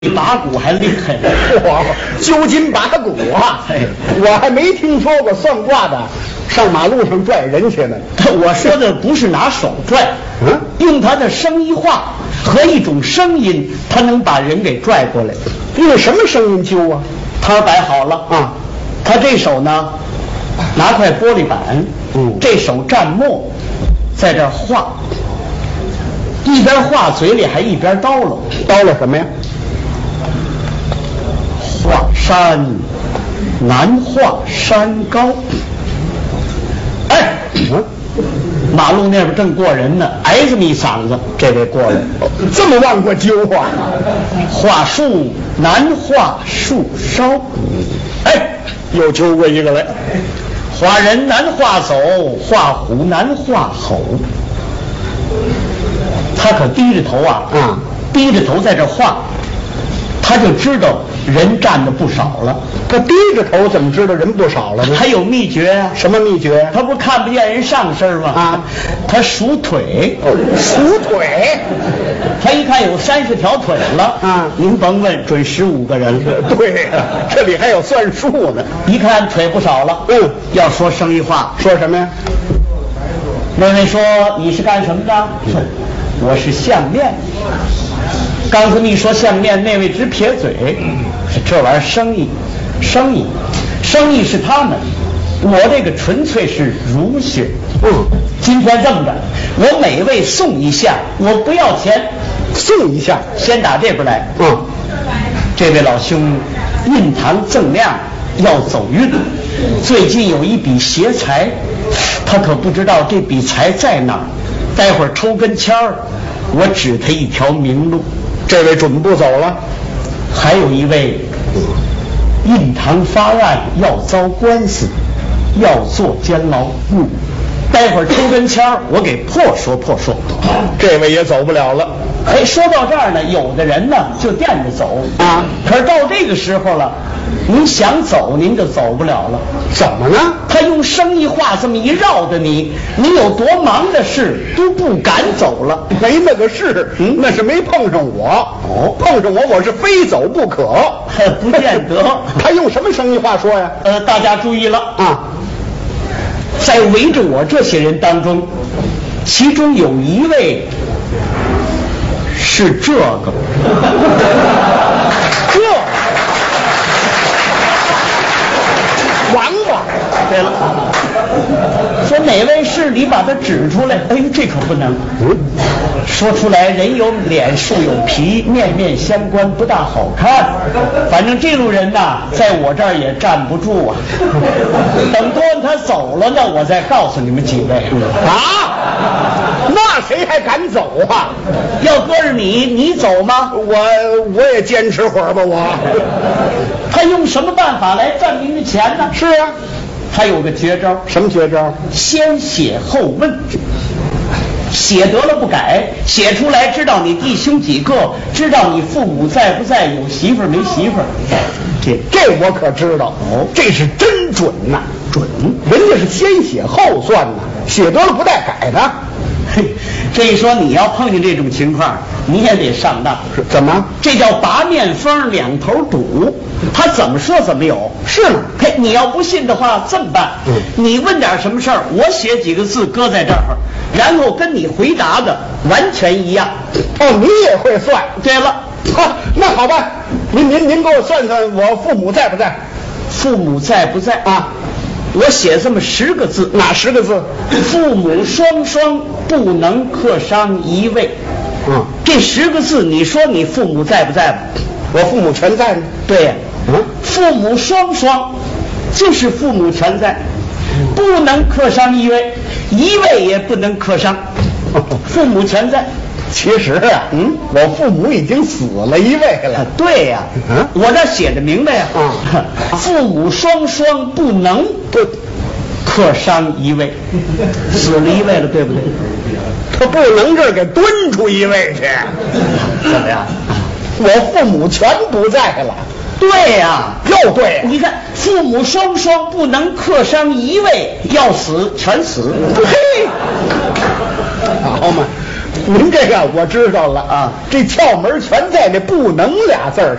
比打鼓还厉害。 哇，揪筋拔骨啊！我还没听说过算卦的上马路上拽人去呢。 我说的不是拿手拽，用他的声音话和一种声音，他能把人给拽过来。 用什么声音揪啊？ 摊摆好了啊， 他这手呢拿块玻璃板，这手蘸墨，在这画，一边画嘴里还一边叨唠。 叨唠什么呀？ 画山难画山高。哎，马路那边正过人呢，挨这么一嗓子，这位过来， 这么忘过揪啊？ 画树难画树梢。哎， 又揪过一个来。 画人难画走，画虎难画吼。他可低着头啊，低着头在这画，他就知道人站的不少了。 他低着头怎么知道人不少了呢？ 还有秘诀啊！ 什么秘诀？ 他不是看不见人上身吗？ 啊， 他数腿。 数腿。 他一看有30条腿了啊， 您甭问，准15个人了。 对呀，这里还有算数呢。 一看腿不少了，要说生意话， 说什么呀？ 那位说你是干什么的？我是相面。刚这么一说相面，那位直撇嘴，这玩意儿生意是他们，我这个纯粹是儒学。今天这么着，我每位送一项，我不要钱， 送一项， 先打这边来。这位老兄印堂锃亮，要走运，最近有一笔邪财，他可不知道这笔财在哪儿，待会儿抽根签儿，我指他一条明路。 这位准不走了。 还有一位印堂发暗，要遭官司，要坐监牢。待会儿抽根签儿，我给破说。 这位也走不了了。 哎，说到这儿呢，有的人呢就惦着走啊，可是到这个时候了，您想走您就走不了了。 怎么呢？ 他用生意话这么一绕着你，你有多忙的事都不敢走了。 没那个事，那是没碰上我。碰上我是非走不可。 不见得。 他用什么生意话说呀？ 大家注意了啊，在围着我这些人当中，其中有一位是这个， 王八。 对了，说哪位是你把他指出来？哎，这可不能。说出来人有脸树有皮，面面相关，不大好看。反正这路人呐，在我这儿也站不住啊。等多他走了呢，我再告诉你们几位。 那谁还敢走啊？ 要搁着你走吗？ 我也坚持会儿吧。 他用什么办法来赚您的钱呢？ 是啊， 他有个绝招。 什么绝招？ 先写后问。写得了不改，写出来知道你弟兄几个，知道你父母在不在，有媳妇儿没媳妇儿。 这我可知道。这是真准呐，准。人家是先写后算呐，写得了不带改的。 这一说你要碰见这种情况，你也得上当。 怎么？ 这叫拔面风两头堵，他怎么说怎么有。 是吗？ 嘿，你要不信的话，这么办，你问点什么事儿，我写几个字搁在这儿，然后跟你回答的完全一样。 你也会算？ 对了， 那好吧，您给我算算，我父母在不在？ 父母在不在啊？我写这么10个字。 哪10个字？ 父母双双不能克伤一位。这10个字，你说你父母在不在吧？ 我父母全在呢。 对呀。父母双双就是父母全在，不能克伤一位，一位也不能克伤，父母全在。 其实啊，我父母已经死了一位了。 对呀，我这写的明白呀。父母双双不能克伤一位，死了一位了，对不对？ 他不能这儿给蹲出一位去。 怎么样？ 我父母全不在了。 对呀， 又对。 你看，父母双双不能克伤一位，要死全死。 嘿，好嘛， 您这个我知道了啊，这窍门全在那不能俩字儿。